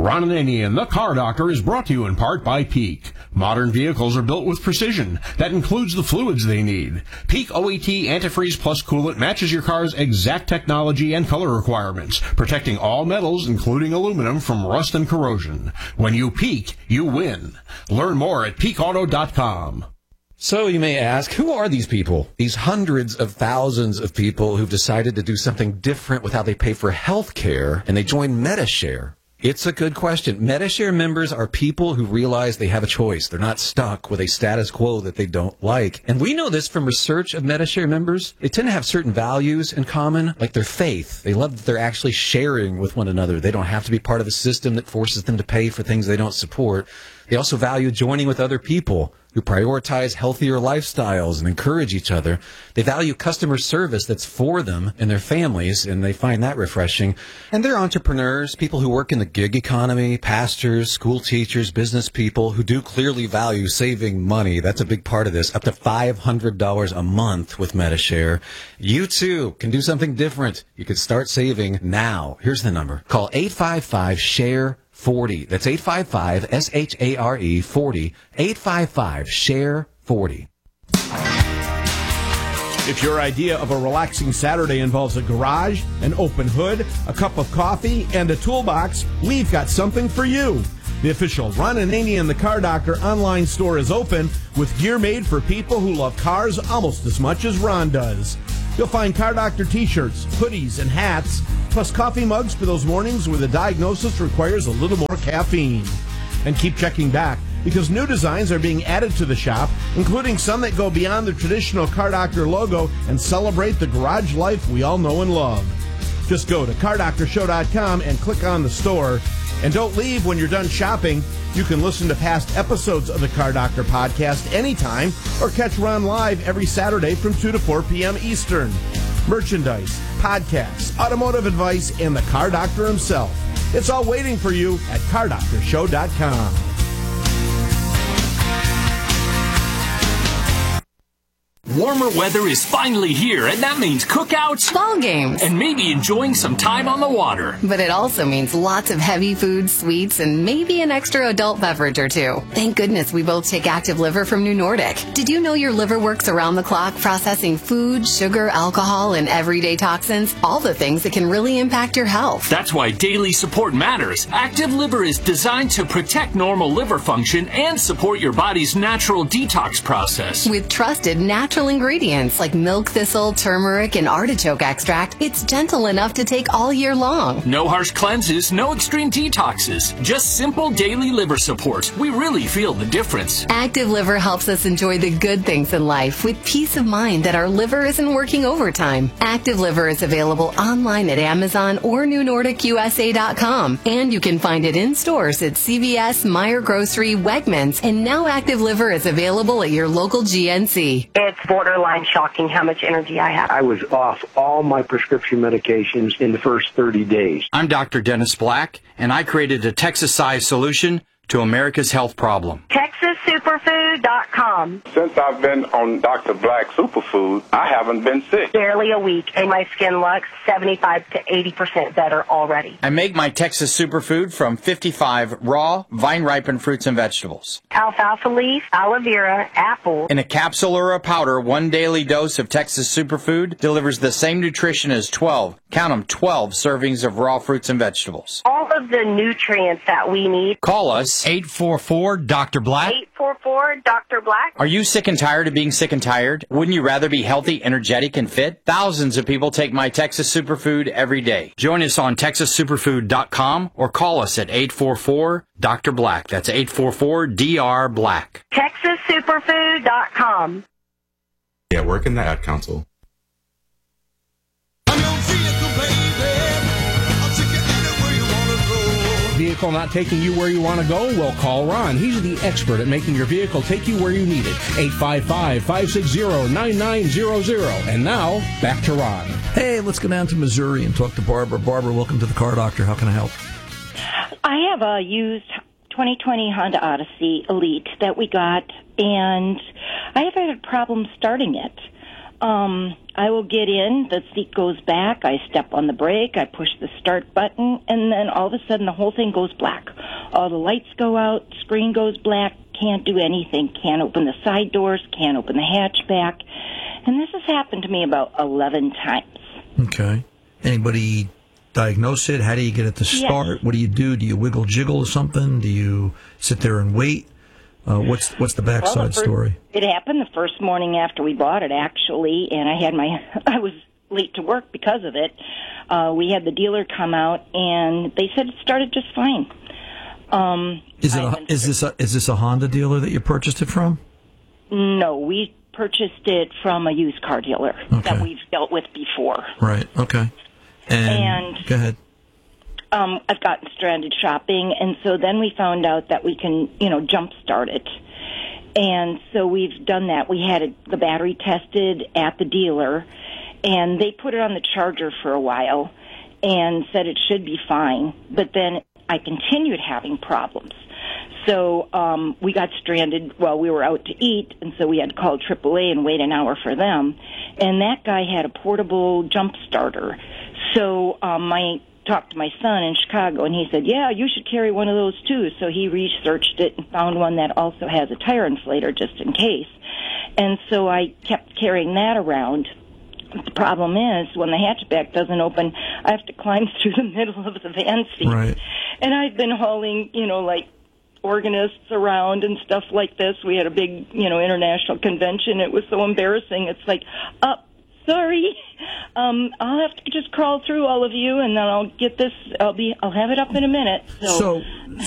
Ron Ananian, the Car Doctor, is brought to you in part by Peak. Modern vehicles are built with precision. That includes the fluids they need. Peak OAT Antifreeze Plus Coolant matches your car's exact technology and color requirements, protecting all metals, including aluminum, from rust and corrosion. When you peak, you win. Learn more at peakauto.com. So you may ask, who are these people? These hundreds of thousands of people who've decided to do something different with how they pay for health care, and they join Medi-Share. It's a good question. Medi-Share members are people who realize they have a choice. They're not stuck with a status quo that they don't like. And we know this from research of Medi-Share members. They tend to have certain values in common, like their faith. They love that they're actually sharing with one another. They don't have to be part of a system that forces them to pay for things they don't support. They also value joining with other people who prioritize healthier lifestyles and encourage each other. They value customer service that's for them and their families, and they find that refreshing. And they're entrepreneurs, people who work in the gig economy, pastors, school teachers, business people who do clearly value saving money. That's a big part of this, up to $500 a month with Medi-Share. You, too, can do something different. You can start saving now. Here's the number. Call 855-SHARE 40. That's 855-SHARE 40. 855-SHARE 40. If your idea of a relaxing Saturday involves a garage, an open hood, a cup of coffee, and a toolbox, we've got something for you. The official Ron Ananian the Car Doctor online store is open with gear made for people who love cars almost as much as Ron does. You'll find Car Doctor t-shirts, hoodies, and hats, plus coffee mugs for those mornings where the diagnosis requires a little more caffeine. And keep checking back, because new designs are being added to the shop, including some that go beyond the traditional Car Doctor logo and celebrate the garage life we all know and love. Just go to CarDoctorShow.com and click on the store. And don't leave when you're done shopping. You can listen to past episodes of the Car Doctor podcast anytime or catch Ron live every Saturday from 2 to 4 p.m. Eastern. Merchandise, podcasts, automotive advice, and the Car Doctor himself. It's all waiting for you at CarDoctorShow.com. Warmer weather is finally here, and that means cookouts, ball games, and maybe enjoying some time on the water. But it also means lots of heavy food, sweets, and maybe an extra adult beverage or two. Thank goodness we both take Active Liver from New Nordic. Did you know your liver works around the clock processing food, sugar, alcohol, and everyday toxins? All the things that can really impact your health. That's why daily support matters. Active Liver is designed to protect normal liver function and support your body's natural detox process. With trusted natural ingredients like milk thistle, turmeric, and artichoke extract, it's gentle enough to take all year long. No harsh cleanses, no extreme detoxes, just simple daily liver support. We really feel the difference. Active Liver helps us enjoy the good things in life with peace of mind that our liver isn't working overtime. Active Liver is available online at Amazon or NewNordicUSA.com, and you can find it in stores at CVS, Meijer Grocery, Wegmans, and now Active Liver is available at your local GNC. It's borderline shocking how much energy I have. I was off all my prescription medications in the first 30 days. I'm Dr. Dennis Black, and I created a Texas-sized solution to America's health problem. TexasSuperfood.com. Since I've been on Dr. Black Superfood, I haven't been sick. Barely a week, and my skin looks 75 to 80% better already. I make my Texas Superfood from 55 raw, vine-ripened fruits and vegetables. Alfalfa leaf, aloe vera, apple. In a capsule or a powder, one daily dose of Texas Superfood delivers the same nutrition as 12, count them, 12 servings of raw fruits and vegetables. All of the nutrients that we need. Call us 844-DR-BLACK. 844-DR-Black. Are you sick and tired of being sick and tired? Wouldn't you rather be healthy, energetic, and fit? Thousands of people take my Texas Superfood every day. Join us on TexasSuperfood.com or call us at 844-DR-BLACK. That's 844-DR-BLACK. TexasSuperfood.com. Yeah, work in the ad council. Vehicle not taking you where you want to go? Well, call Ron. He's the expert at making your vehicle take you where you need it. 855-560-9900. And now, back to Ron. Hey, let's go down to Missouri and talk to Barbara. Barbara, welcome to the Car Doctor. How can I help? I have a used 2020 Honda Odyssey Elite that we got, and I have had a problem starting it. I will get in, the seat goes back, I step on the brake, I push the start button, and then all of a sudden the whole thing goes black. All the lights go out, screen goes black, can't do anything, can't open the side doors, can't open the hatchback. And this has happened to me about 11 times. Okay. Anybody diagnose it? How do you get it to start? Yes. What do? Do you wiggle jiggle or something? Do you sit there and wait? What's the backside story? It happened the first morning after we bought it, actually, and I was late to work because of it. We had the dealer come out, and they said it started just fine. Is this a Honda dealer that you purchased it from? No, we purchased it from a used car dealer that we've dealt with before. Right. Okay. And go ahead. I've gotten stranded shopping, and so then we found out that we can, jumpstart it. And so we've done that. We had the battery tested at the dealer, and they put it on the charger for a while and said it should be fine. But then I continued having problems. So we got stranded while we were out to eat, and so we had to call AAA and wait an hour for them. And that guy had a portable jump starter. So I talked to my son in Chicago, and he said, yeah, you should carry one of those too. So he researched it and found one that also has a tire inflator just in case. And so I kept carrying that around. The problem is, when the hatchback doesn't open, I have to climb through the middle of the van seat. Right. And I've been hauling, like organists around and stuff like this. We had a big, international convention. It was so embarrassing. It's like, sorry, I'll have to just crawl through all of you, and then I'll get this. I'll have it up in a minute. So